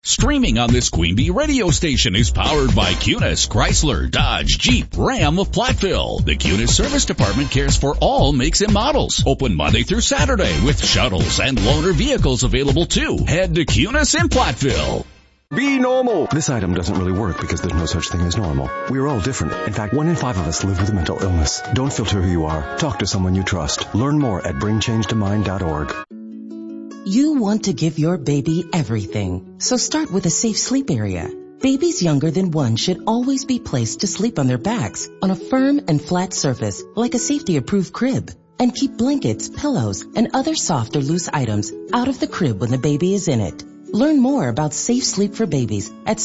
Streaming on this Queen Bee radio station is powered by Cunis, Chrysler, Dodge, Jeep, Ram of Platteville. The Cunis Service Department cares for all makes and models. Open Monday through Saturday with shuttles and loaner vehicles available too. Head to Cunis in Platteville. Be normal. This item doesn't really work because there's no such thing as normal. We're all different. In fact, 1 in 5 of us live with a mental illness. Don't filter who you are. Talk to someone you trust. Learn more at bringchangetamind.org. You want to give your baby everything, so start with a safe sleep area. Babies younger than 1 should always be placed to sleep on their backs on a firm and flat surface like a safety-approved crib. And keep blankets, pillows, and other soft or loose items out of the crib when the baby is in it. Learn more about safe sleep for babies at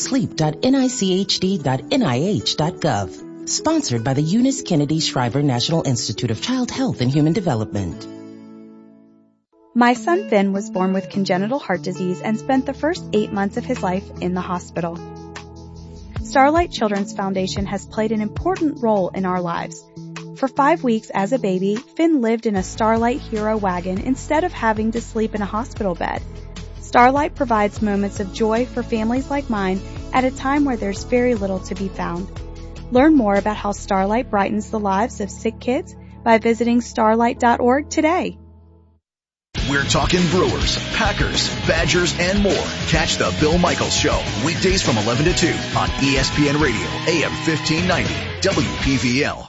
safetoSleep.nichd.nih.gov. Sponsored by the Eunice Kennedy Shriver National Institute of Child Health and Human Development. My son Finn was born with congenital heart disease and spent the first 8 months of his life in the hospital. Starlight Children's Foundation has played an important role in our lives. For 5 weeks as a baby, Finn lived in a Starlight Hero wagon instead of having to sleep in a hospital bed. Starlight provides moments of joy for families like mine at a time where there's very little to be found. Learn more about how Starlight brightens the lives of sick kids by visiting starlight.org today. We're talking Brewers, Packers, Badgers, and more. Catch the Bill Michaels Show weekdays from 11 to 2 on ESPN Radio, AM 1590, WPVL.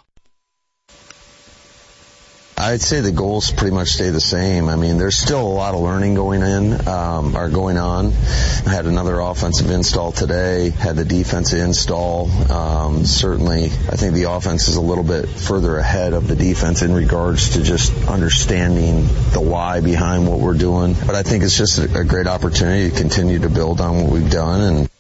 I'd say the goals pretty much stay the same. I mean, there's still a lot of learning going on. I had another offensive install today, had the defensive install. Certainly, I think the offense is a little bit further ahead of the defense in regards to just understanding the why behind what we're doing. But I think it's just a great opportunity to continue to build on what we've done and